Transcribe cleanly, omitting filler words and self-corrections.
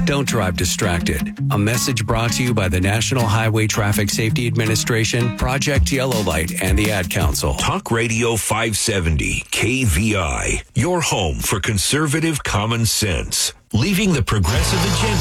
Don't drive distracted. A message brought to you by the National Highway Traffic Safety Administration, Project Yellow Light, and the Ad Council. Talk Radio 570, KVI, your home for conservative common sense. Leaving the progressive agenda